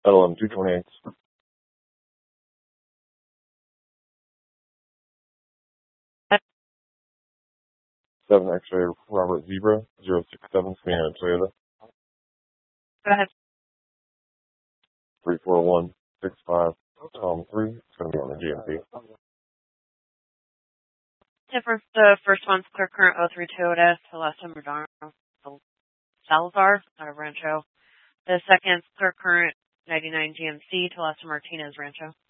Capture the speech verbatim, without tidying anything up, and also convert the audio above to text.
L M two twenty-eight. seven X-ray Robert Zebra, zero six seven, Sierra Toyota. Go ahead. three four one six five, Tom three. It's going to be on the G M P. Yeah, for the first one's clear current oh three Toyota to Las Medano Salazar out of Rancho. The second's clear current ninety-nine G M C to Las Martinez Rancho.